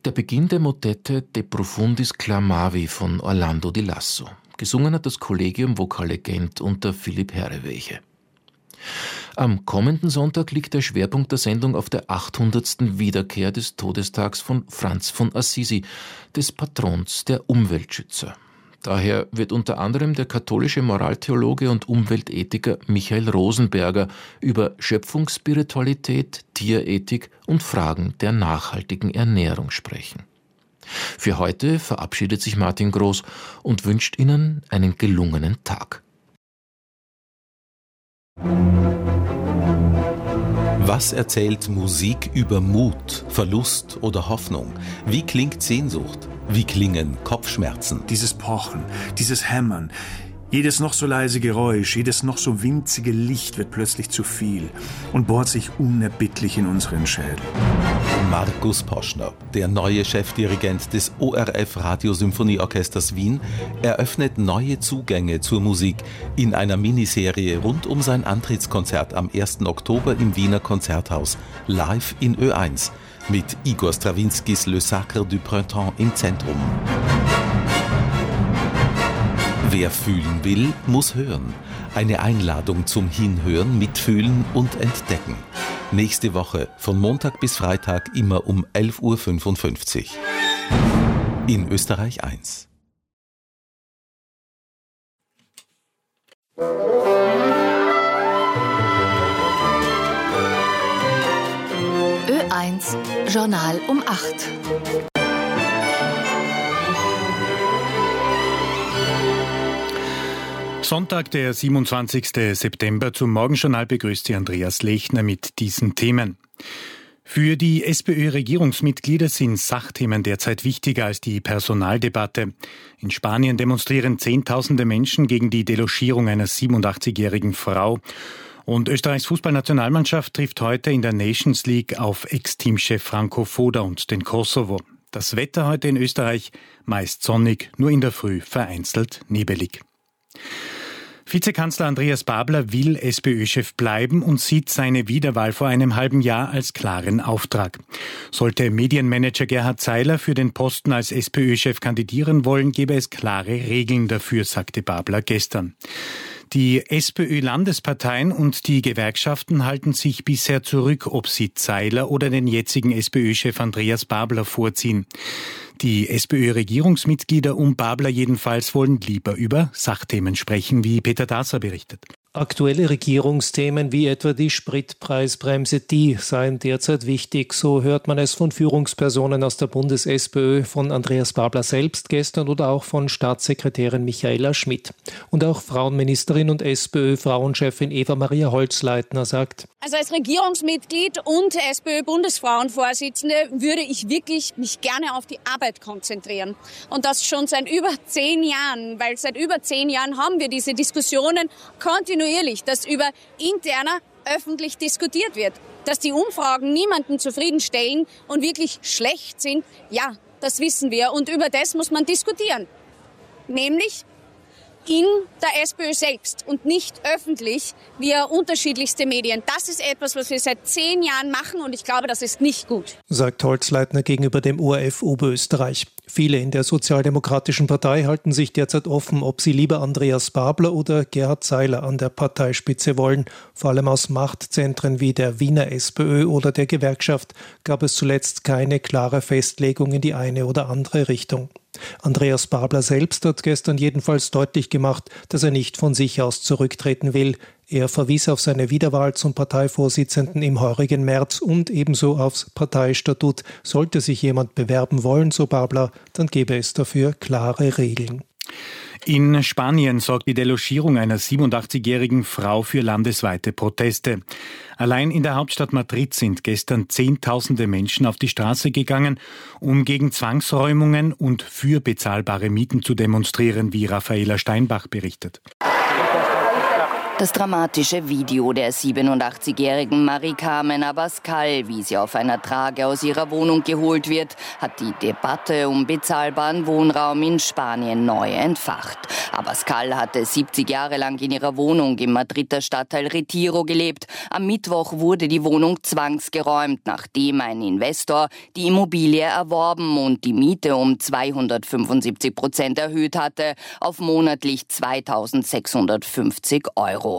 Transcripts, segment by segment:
Der Beginn der Motette De Profundis Clamavi von Orlando di Lasso. Gesungen hat das Collegium Vocale Gent unter Philipp Herreweghe. Am kommenden Sonntag liegt der Schwerpunkt der Sendung auf der 800. Wiederkehr des Todestags von Franz von Assisi, des Patrons der Umweltschützer. Daher wird unter anderem der katholische Moraltheologe und Umweltethiker Michael Rosenberger über Schöpfungsspiritualität, Tierethik und Fragen der nachhaltigen Ernährung sprechen. Für heute verabschiedet sich Martin Groß und wünscht Ihnen einen gelungenen Tag. Was erzählt Musik über Mut, Verlust oder Hoffnung? Wie klingt Sehnsucht? Wie klingen Kopfschmerzen? Dieses Pochen, dieses Hämmern, jedes noch so leise Geräusch, jedes noch so winzige Licht wird plötzlich zu viel und bohrt sich unerbittlich in unseren Schädel. Markus Poschner, der neue Chefdirigent des ORF Radiosymphonieorchesters Wien, eröffnet neue Zugänge zur Musik in einer Miniserie rund um sein Antrittskonzert am 1. Oktober im Wiener Konzerthaus, live in Ö1, mit Igor Strawinskys Le Sacre du Printemps im Zentrum. Wer fühlen will, muss hören. Eine Einladung zum Hinhören, Mitfühlen und Entdecken. Nächste Woche von Montag bis Freitag immer um 11.55 Uhr. In Österreich 1. Ö1 Journal um 8. Sonntag, der 27. September. Zum Morgenjournal begrüßt Sie Andreas Lechner mit diesen Themen. Für die SPÖ-Regierungsmitglieder sind Sachthemen derzeit wichtiger als die Personaldebatte. In Spanien demonstrieren Zehntausende Menschen gegen die Delogierung einer 87-jährigen Frau. Und Österreichs Fußballnationalmannschaft trifft heute in der Nations League auf Ex-Teamchef Franco Foda und den Kosovo. Das Wetter heute in Österreich meist sonnig, nur in der Früh vereinzelt nebelig. Vizekanzler Andreas Babler will SPÖ-Chef bleiben und sieht seine Wiederwahl vor einem halben Jahr als klaren Auftrag. Sollte Medienmanager Gerhard Zeiler für den Posten als SPÖ-Chef kandidieren wollen, gäbe es klare Regeln dafür, sagte Babler gestern. Die SPÖ-Landesparteien und die Gewerkschaften halten sich bisher zurück, ob sie Zeiler oder den jetzigen SPÖ-Chef Andreas Babler vorziehen. Die SPÖ-Regierungsmitglieder um Babler jedenfalls wollen lieber über Sachthemen sprechen, wie Peter Dasser berichtet. Aktuelle Regierungsthemen wie etwa die Spritpreisbremse, die seien derzeit wichtig. So hört man es von Führungspersonen aus der Bundes-SPÖ, von Andreas Babler selbst gestern oder auch von Staatssekretärin Michaela Schmidt. Und auch Frauenministerin und SPÖ-Frauenchefin Eva-Maria Holzleitner sagt: Also als Regierungsmitglied und SPÖ-Bundesfrauenvorsitzende würde ich wirklich mich gerne auf die Arbeit konzentrieren. Und das schon seit über 10 Jahren, weil seit über 10 Jahren haben wir diese Diskussionen kontinuierlich, dass über interner öffentlich diskutiert wird. Dass die Umfragen niemanden zufriedenstellen und wirklich schlecht sind, ja, das wissen wir. Und über das muss man diskutieren. Nämlich in der SPÖ selbst und nicht öffentlich via unterschiedlichste Medien. Das ist etwas, was wir seit 10 Jahren machen und ich glaube, das ist nicht gut. Sagt Holzleitner gegenüber dem ORF Oberösterreich. Viele in der Sozialdemokratischen Partei halten sich derzeit offen, ob sie lieber Andreas Babler oder Gerhard Zeiler an der Parteispitze wollen. Vor allem aus Machtzentren wie der Wiener SPÖ oder der Gewerkschaft gab es zuletzt keine klare Festlegung in die eine oder andere Richtung. Andreas Babler selbst hat gestern jedenfalls deutlich gemacht, dass er nicht von sich aus zurücktreten will. Er verwies auf seine Wiederwahl zum Parteivorsitzenden im heurigen März und ebenso aufs Parteistatut. Sollte sich jemand bewerben wollen, so Babler, dann gäbe es dafür klare Regeln. In Spanien sorgt die Delogierung einer 87-jährigen Frau für landesweite Proteste. Allein in der Hauptstadt Madrid sind gestern Zehntausende Menschen auf die Straße gegangen, um gegen Zwangsräumungen und für bezahlbare Mieten zu demonstrieren, wie Raffaela Steinbach berichtet. Das dramatische Video der 87-jährigen Marie-Carmen Abascal, wie sie auf einer Trage aus ihrer Wohnung geholt wird, hat die Debatte um bezahlbaren Wohnraum in Spanien neu entfacht. Abascal hatte 70 Jahre lang in ihrer Wohnung im Madrider Stadtteil Retiro gelebt. Am Mittwoch wurde die Wohnung zwangsgeräumt, nachdem ein Investor die Immobilie erworben und die Miete um 275% erhöht hatte auf monatlich 2.650 €.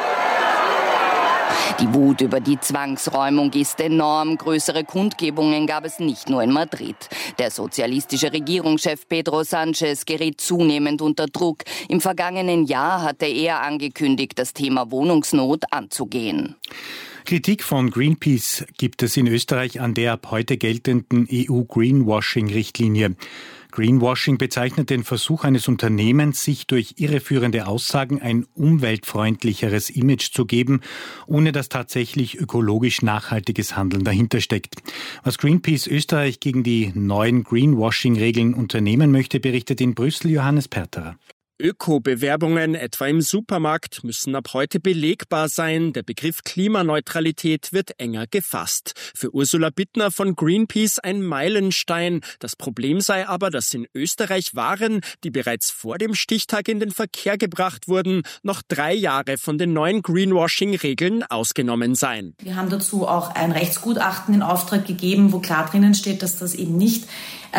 Die Wut über die Zwangsräumung ist enorm. Größere Kundgebungen gab es nicht nur in Madrid. Der sozialistische Regierungschef Pedro Sánchez gerät zunehmend unter Druck. Im vergangenen Jahr hatte er angekündigt, das Thema Wohnungsnot anzugehen. Kritik von Greenpeace gibt es in Österreich an der ab heute geltenden EU-Greenwashing-Richtlinie. Greenwashing bezeichnet den Versuch eines Unternehmens, sich durch irreführende Aussagen ein umweltfreundlicheres Image zu geben, ohne dass tatsächlich ökologisch nachhaltiges Handeln dahinter steckt. Was Greenpeace Österreich gegen die neuen Greenwashing-Regeln unternehmen möchte, berichtet in Brüssel Johannes Perterer. Öko-Bewerbungen, etwa im Supermarkt, müssen ab heute belegbar sein. Der Begriff Klimaneutralität wird enger gefasst. Für Ursula Bittner von Greenpeace ein Meilenstein. Das Problem sei aber, dass in Österreich Waren, die bereits vor dem Stichtag in den Verkehr gebracht wurden, noch 3 Jahre von den neuen Greenwashing-Regeln ausgenommen seien. Wir haben dazu auch ein Rechtsgutachten in Auftrag gegeben, wo klar drinnen steht, dass das eben nicht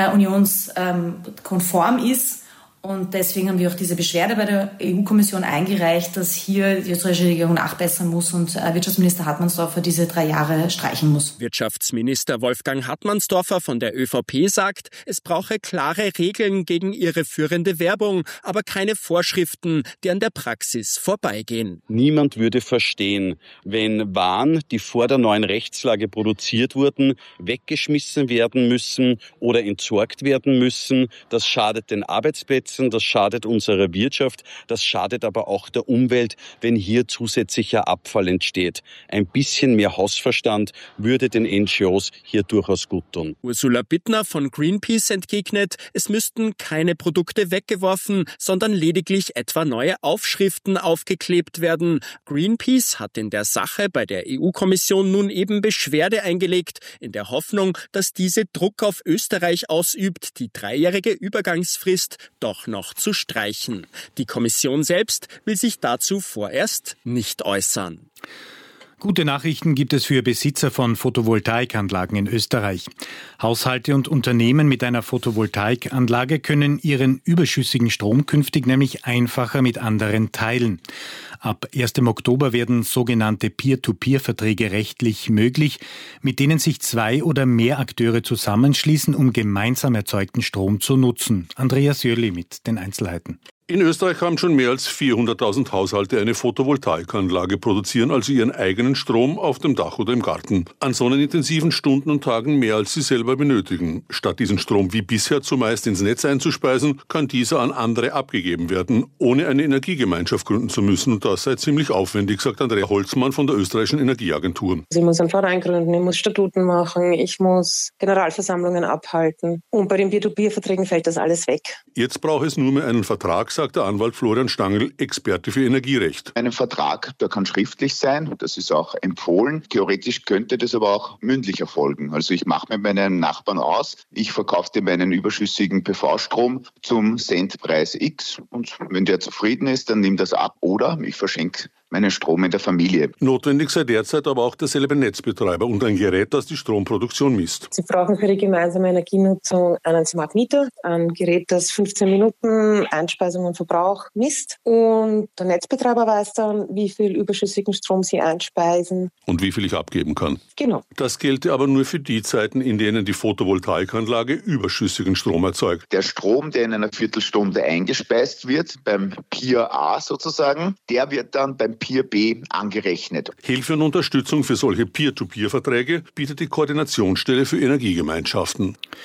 unionskonform ist. Und deswegen haben wir auch diese Beschwerde bei der EU-Kommission eingereicht, dass hier die österreichische Regierung nachbessern muss und Wirtschaftsminister Hartmannsdorfer diese 3 Jahre streichen muss. Wirtschaftsminister Wolfgang Hartmannsdorfer von der ÖVP sagt, es brauche klare Regeln gegen irreführende Werbung, aber keine Vorschriften, die an der Praxis vorbeigehen. Niemand würde verstehen, wenn Waren, die vor der neuen Rechtslage produziert wurden, weggeschmissen werden müssen oder entsorgt werden müssen. Das schadet den Arbeitsplätzen. Das schadet unserer Wirtschaft, das schadet aber auch der Umwelt, wenn hier zusätzlicher Abfall entsteht. Ein bisschen mehr Hausverstand würde den NGOs hier durchaus gut tun. Ursula Bittner von Greenpeace entgegnet, es müssten keine Produkte weggeworfen, sondern lediglich etwa neue Aufschriften aufgeklebt werden. Greenpeace hat in der Sache bei der EU-Kommission nun eben Beschwerde eingelegt, in der Hoffnung, dass diese Druck auf Österreich ausübt, die 3-jährige Übergangsfrist doch noch zu streichen. Die Kommission selbst will sich dazu vorerst nicht äußern. Gute Nachrichten gibt es für Besitzer von Photovoltaikanlagen in Österreich. Haushalte und Unternehmen mit einer Photovoltaikanlage können ihren überschüssigen Strom künftig nämlich einfacher mit anderen teilen. Ab 1. Oktober werden sogenannte Peer-to-Peer-Verträge rechtlich möglich, mit denen sich 2 oder mehr Akteure zusammenschließen, um gemeinsam erzeugten Strom zu nutzen. Andreas Jöli mit den Einzelheiten. In Österreich haben schon mehr als 400.000 Haushalte eine Photovoltaikanlage, produzieren also ihren eigenen Strom auf dem Dach oder im Garten. An sonnenintensiven Stunden und Tagen mehr, als sie selber benötigen. Statt diesen Strom wie bisher zumeist ins Netz einzuspeisen, kann dieser an andere abgegeben werden, ohne eine Energiegemeinschaft gründen zu müssen. Und das sei ziemlich aufwendig, sagt Andrea Holzmann von der österreichischen Energieagentur. Ich muss einen Verein gründen, ich muss Statuten machen, ich muss Generalversammlungen abhalten. Und bei den Peer-to-Peer-Verträgen fällt das alles weg. Jetzt braucht es nur mehr einen Vertrag, sagt der Anwalt Florian Stangl, Experte für Energierecht. Ein Vertrag, der kann schriftlich sein, das ist auch empfohlen. Theoretisch könnte das aber auch mündlich erfolgen. Also ich mache mit meinem Nachbarn aus, ich verkaufe dir meinen überschüssigen PV-Strom zum Centpreis X und wenn der zufrieden ist, dann nimm das ab oder ich verschenke meinen Strom in der Familie. Notwendig sei derzeit aber auch derselbe Netzbetreiber und ein Gerät, das die Stromproduktion misst. Sie brauchen für die gemeinsame Energienutzung einen Smart Meter, ein Gerät, das 15 Minuten Einspeisung und Verbrauch misst. Und der Netzbetreiber weiß dann, wie viel überschüssigen Strom Sie einspeisen. Und wie viel ich abgeben kann. Genau. Das gelte aber nur für die Zeiten, in denen die Photovoltaikanlage überschüssigen Strom erzeugt. Der Strom, der in einer Viertelstunde eingespeist wird, beim Peer A sozusagen, der wird dann beim Peer B angerechnet. Hilfe und Unterstützung für solche Peer-to-Peer-Verträge bietet die Koordinationsstelle für Energiegemeinschaften.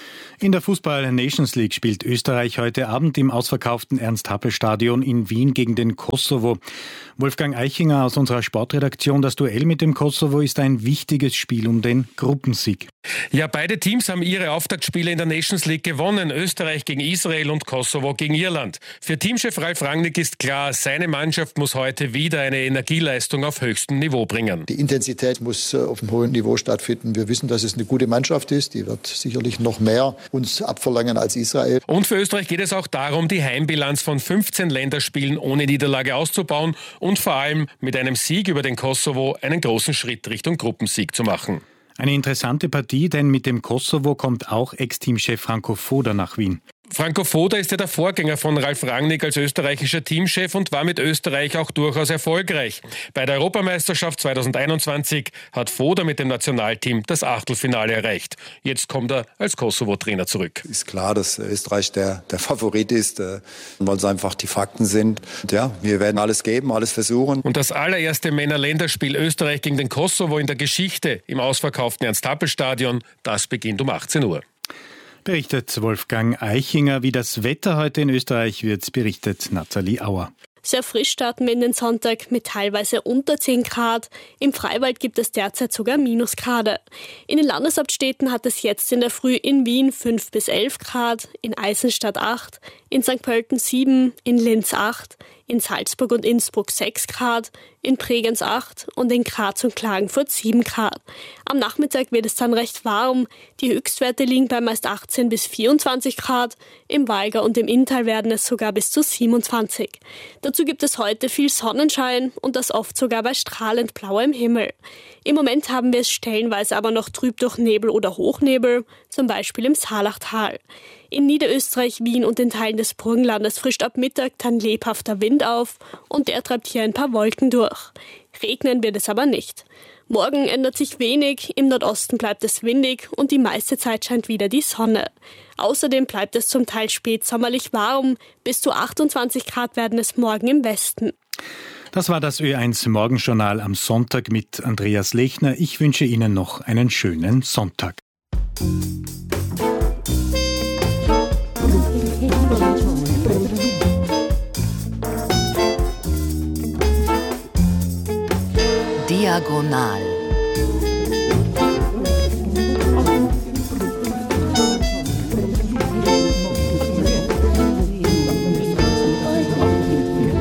In der Fußball-Nations League spielt Österreich heute Abend im ausverkauften Ernst-Happel-Stadion in Wien gegen den Kosovo. Wolfgang Eichinger aus unserer Sportredaktion, das Duell mit dem Kosovo ist ein wichtiges Spiel um den Gruppensieg. Ja, beide Teams haben ihre Auftaktspiele in der Nations League gewonnen. Österreich gegen Israel und Kosovo gegen Irland. Für Teamchef Ralf Rangnick ist klar, seine Mannschaft muss heute wieder eine Energieleistung auf höchstem Niveau bringen. Die Intensität muss auf einem hohen Niveau stattfinden. Wir wissen, dass es eine gute Mannschaft ist. Die wird sicherlich noch mehr uns abverlangen als Israel. Und für Österreich geht es auch darum, die Heimbilanz von 15 Länderspielen ohne Niederlage auszubauen und vor allem mit einem Sieg über den Kosovo einen großen Schritt Richtung Gruppensieg zu machen. Eine interessante Partie, denn mit dem Kosovo kommt auch Ex-Teamchef Franco Foda nach Wien. Franco Foda ist ja der Vorgänger von Ralf Rangnick als österreichischer Teamchef und war mit Österreich auch durchaus erfolgreich. Bei der Europameisterschaft 2021 hat Foda mit dem Nationalteam das Achtelfinale erreicht. Jetzt kommt er als Kosovo-Trainer zurück. Ist klar, dass Österreich der Favorit ist, weil es einfach die Fakten sind. Und ja, wir werden alles geben, alles versuchen. Und das allererste Männer-Länderspiel Österreich gegen den Kosovo in der Geschichte im ausverkauften Ernst-Happel-Stadion, das beginnt um 18 Uhr. Berichtet Wolfgang Eichinger. Wie das Wetter heute in Österreich wird, berichtet Nathalie Auer. Sehr frisch starten wir in den Sonntag mit teilweise unter 10 Grad. Im Freiwald gibt es derzeit sogar Minusgrade. In den Landeshauptstädten hat es jetzt in der Früh in Wien 5 bis 11 Grad, in Eisenstadt 8, in St. Pölten 7, in Linz 8, in Salzburg und Innsbruck 6 Grad, in Bregenz 8 und in Graz und Klagenfurt 7 Grad. Am Nachmittag wird es dann recht warm. Die Höchstwerte liegen bei meist 18 bis 24 Grad. Im Walger und im Inntal werden es sogar bis zu 27. Dazu gibt es heute viel Sonnenschein und das oft sogar bei strahlend blauem Himmel. Im Moment haben wir es stellenweise aber noch trüb durch Nebel oder Hochnebel, zum Beispiel im Saalachtal. In Niederösterreich, Wien und in Teilen des Burgenlandes frischt ab Mittag dann lebhafter Wind auf und der treibt hier ein paar Wolken durch. Regnen wird es aber nicht. Morgen ändert sich wenig, im Nordosten bleibt es windig und die meiste Zeit scheint wieder die Sonne. Außerdem bleibt es zum Teil spätsommerlich warm, bis zu 28 Grad werden es morgen im Westen. Das war das Ö1 Morgenjournal am Sonntag mit Andreas Lechner. Ich wünsche Ihnen noch einen schönen Sonntag. Diagonal.